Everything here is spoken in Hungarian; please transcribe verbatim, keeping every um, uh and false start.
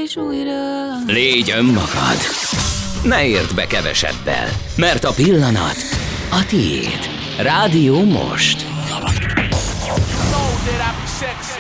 és újra. Légy önmagad. Ne érd be kevesebbel, mert a pillanat a tiéd. Rádió Most. Know that I be sexy.